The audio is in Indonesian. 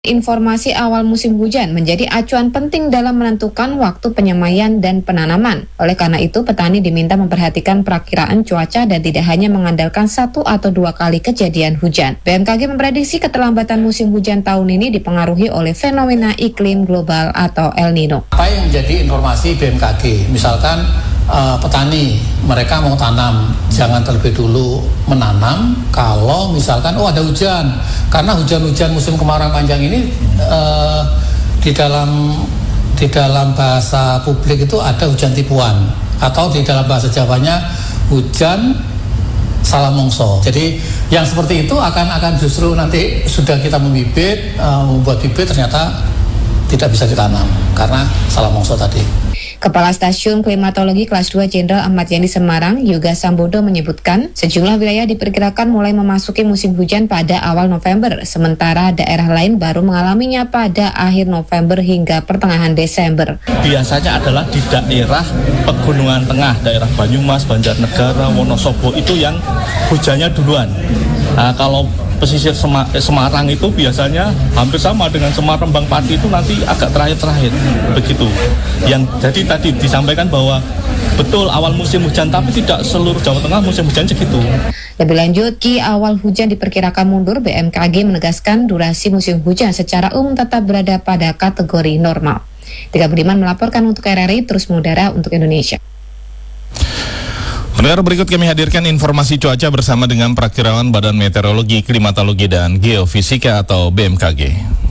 Informasi awal musim hujan menjadi acuan penting dalam menentukan waktu penyemaian dan penanaman. Oleh karena itu, petani diminta memperhatikan perakiraan cuaca dan tidak hanya mengandalkan 1 atau 2 kali kejadian hujan. BMKG memprediksi keterlambatan musim hujan tahun ini dipengaruhi oleh fenomena iklim global atau El Nino. Apa yang menjadi informasi BMKG? Misalkan petani, mereka mau tanam, jangan terlebih dulu menanam kalau misalkan ada hujan, karena hujan-hujan musim kemarau panjang ini di dalam bahasa publik itu ada hujan tipuan, atau di dalam bahasa Jawanya hujan salah mongso. Jadi yang seperti itu akan justru nanti sudah kita membibit, membuat bibit ternyata tidak bisa ditanam karena salah mongso tadi. Kepala Stasiun Klimatologi Kelas 2 Jenderal Ahmad Yani Semarang, Yoga Sambodo menyebutkan, sejumlah wilayah diperkirakan mulai memasuki musim hujan pada awal November, sementara daerah lain baru mengalaminya pada akhir November hingga pertengahan Desember. Biasanya adalah di daerah pegunungan tengah, daerah Banyumas, Banjarnegara, Wonosobo itu yang hujannya duluan. Nah, kalau pesisir Semarang itu biasanya hampir sama dengan Semarang, Rembang, Pati itu nanti agak terakhir begitu. Yang jadi tadi disampaikan bahwa betul awal musim hujan, tapi tidak seluruh Jawa Tengah musim hujan segitu. Lebih lanjut, awal hujan diperkirakan mundur. BMKG menegaskan durasi musim hujan secara umum tetap berada pada kategori normal. Tika Budiman melaporkan untuk RRI Terus Mengudara untuk Indonesia. Pendengar, berikut kami hadirkan informasi cuaca bersama dengan Prakirawan Badan Meteorologi, Klimatologi, dan Geofisika atau BMKG.